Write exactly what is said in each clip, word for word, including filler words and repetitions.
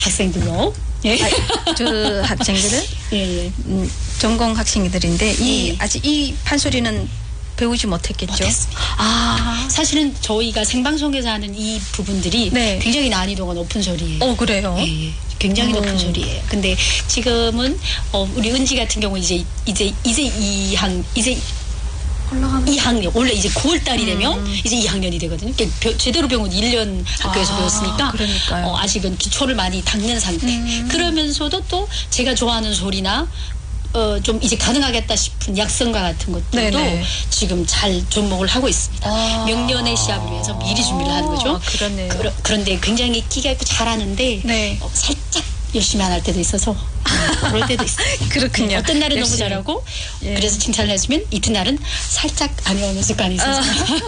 학생들로. 예. 아, 저 학생들은 예, 예. 음, 전공 학생들인데 이 예. 아직 이 판소리는 배우지 못했겠죠. 못했습니다. 아, 사실은 저희가 생방송에서 하는 이 부분들이 네. 굉장히 난이도가 높은 소리예요. 어 그래요. 예, 예. 굉장히 음. 높은 소리예요. 근데 지금은 어, 우리 은지 같은 경우 이제 이제 이제 이 학 이제 올라가면 이 학년 원래 이제 구월 달이 되면 음. 이제 이 학년이 되거든요. 그러니까 벼- 제대로 배운 건 일 년 학교에서 아, 배웠으니까 그러니까요. 어, 아직은 기초를 많이 닦는 상태. 음. 그러면서도 또 제가 좋아하는 소리나 어, 좀 이제 가능하겠다 싶은 약성가 같은 것들도 네네. 지금 잘 접목을 하고 있습니다. 아. 명년의 시합을 위해서 미리 준비를 하는 거죠. 아, 그러네요. 그러, 그런데 굉장히 끼가 있고 잘하는데 네. 어, 살짝 열심히 안 할 때도 있어서 그럴 때도 있어요. 그렇군요. 어떤 날은 너무 열심히. 잘하고 예. 그래서 칭찬을 해주면 이튿날은 살짝 안 외우는 습관이 있어서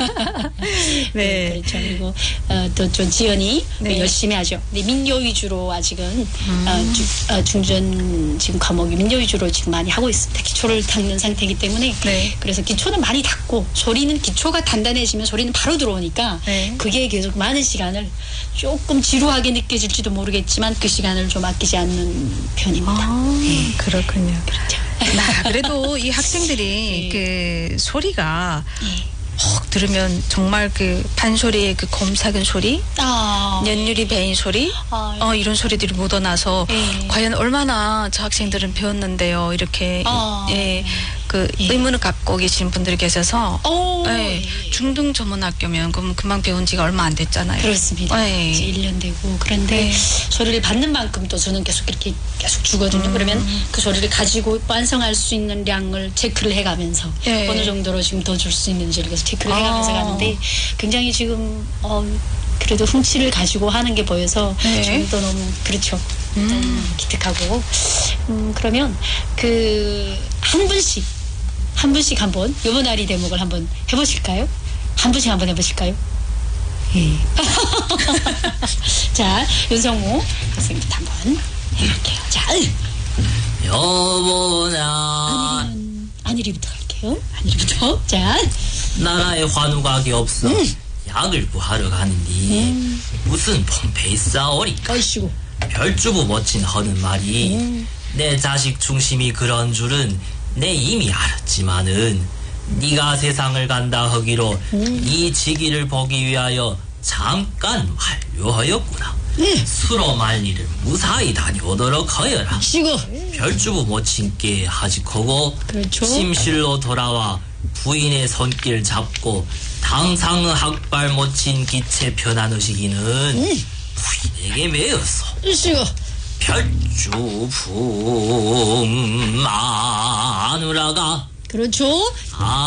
네. 그렇죠. 그리고 어, 또 좀 지연이 네. 열심히 하죠. 근데 민요 위주로 아직은 어, 주, 어, 중전 지금 과목이 민요 위주로 지금 많이 하고 있습니다. 기초를 닦는 상태이기 때문에 네. 그래서 기초는 많이 닦고 소리는 기초가 단단해지면 소리는 바로 들어오니까 네. 그게 계속 많은 시간을 조금 지루하게 느껴질지도 모르겠지만 그 시간을 좀 아끼지 않는 편입니다. 아, 예. 그렇군요. 그렇죠. 나 그래도 이 학생들이 그 소리가 혹 들으면 정말 그 판소리의 그 곰삭은 소리, 아, 연유리 베인 소리, 아, 어 이런 소리들이 묻어나서 예. 과연 얼마나 저 학생들은 배웠는데요. 이렇게 아. 예, 그 예. 의문을 갖고 계시는 분들이 계셔서 오, 예, 예. 중등 전문학교면 그럼 금방 배운 지가 얼마 안 됐잖아요. 그렇습니다. 예. 이제 일 년 되고 그런데 네. 소리를 받는 만큼 또 저는 계속 이렇게 계속 주거든요. 음. 그러면 그 소리를 가지고 완성할 수 있는 양을 체크를 해가면서 예. 어느 정도로 지금 더 줄 수 있는지를 계속 체크를 아. 해가면서 가는데 굉장히 지금 어, 그래도 흠치를 가지고 하는 게 보여서 네. 좀 더 너무 그렇죠. 음, 기특하고 음, 그러면 그 한 분씩 한 분씩 한번 요번아리 대목을 한번 해보실까요? 한 분씩 한번 해보실까요? 예. 자, 윤성무 학생부터 한번 해볼게요. 자, 여보나 음, 안일이부터 갈게요. 안일이부터. 자, 나라에 환우각이 없어 약을 구하러 가는데 무슨 폼페이 싸오리까. 얼씨구. 별주부 멋진 허는 말이 내 자식 중심이 그런 줄은 내 이미 알았지만은 네가 세상을 간다 하기로 이 지기를 보기 위하여 잠깐 만류하였구나. 수로 말리를 무사히 다녀오도록 하여라. 쉬고. 별주부 모친께 하직하고 그렇죠. 심실로 돌아와 부인의 손길 잡고 당상 학발 모친 기체 편안의식이는 부인에게 매였어. 쉬고. 별주부 마누라가 그렇죠. 아